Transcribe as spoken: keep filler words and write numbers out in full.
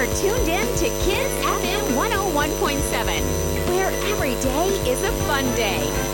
tuned in to Kids F M one oh one point seven, where every day is a fun day.